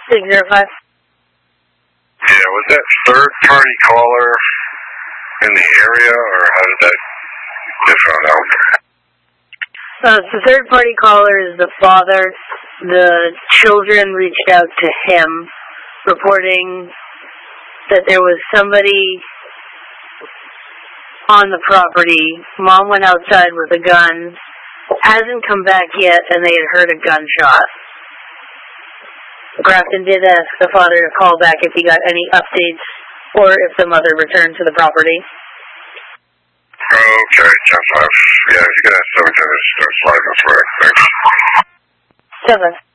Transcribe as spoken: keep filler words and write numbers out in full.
six zero five. Yeah, was that third-party caller in the area, or how did that get found out? Uh, the third-party caller is the father. The children reached out to him, reporting that there was somebody on the property. Mom went outside with a gun, hasn't come back yet, and they had heard a gunshot. Grafton did ask the father to call back if he got any updates or if the mother returned to the property. Okay, ten five. Yeah, you can ask seven ten to slide this way. Thanks. Seven.